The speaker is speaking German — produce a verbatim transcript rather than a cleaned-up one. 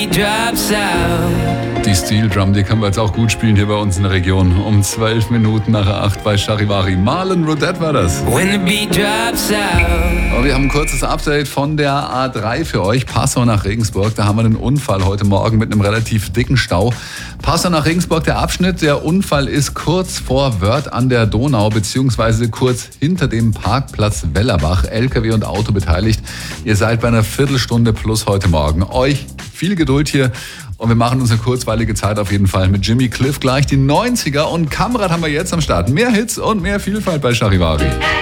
Die Steel Drum, die können wir jetzt auch gut spielen hier bei uns in der Region. Um zwölf Minuten nach acht bei Charivari. Marlon Rodette war das. Und wir haben ein kurzes Update von der A drei für euch. Passau nach Regensburg. Da haben wir einen Unfall heute Morgen mit einem relativ dicken Stau. Passau nach Regensburg, der Abschnitt. Der Unfall ist kurz vor Wörth an der Donau, beziehungsweise kurz hinter dem Parkplatz Wellerbach. L K W und Auto beteiligt. Ihr seid bei einer Viertelstunde plus heute Morgen. Euch viel Geduld hier. Und wir machen uns eine kurzweilige Zeit auf jeden Fall mit Jimmy Cliff gleich die neunziger und Kamrat haben wir jetzt am Start. Mehr Hits und mehr Vielfalt bei Charivari.